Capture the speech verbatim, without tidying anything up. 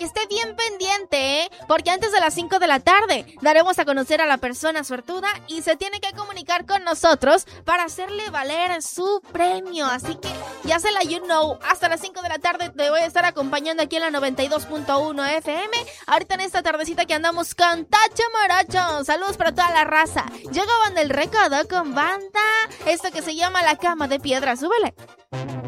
que esté bien pendiente, ¿eh? Porque antes de las cinco de la tarde daremos a conocer a la persona suertuda y se tiene que comunicar con nosotros para hacerle valer su premio. Así que ya se la you know. Hasta las cinco de la tarde te voy a estar acompañando aquí en la noventa y dos punto uno F M. Ahorita en esta tardecita que andamos con Tacho Morocho. Saludos para toda la raza. Llegó Banda El Recodo con banda. Esto que se llama La Cama de Piedra. Súbele.